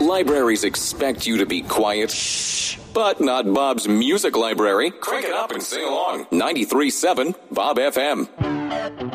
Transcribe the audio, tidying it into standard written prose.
Libraries expect you to be quiet. Shh. But not Bob's Music Library. Crank it up and sing along. 93.7 Bob FM.